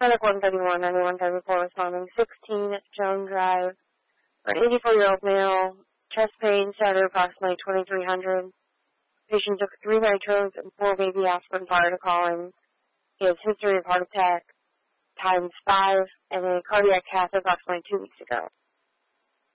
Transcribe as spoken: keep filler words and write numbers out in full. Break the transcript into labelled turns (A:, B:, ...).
A: Clinic one thirty-one, ninety-one thirty-four responding, sixteen Joan Drive, for an eighty-four-year-old male, chest pain, started approximately twenty-three hundred. Patient took three nitros and four baby aspirin prior to calling. He has history of heart attack times five and a cardiac cath approximately two weeks ago.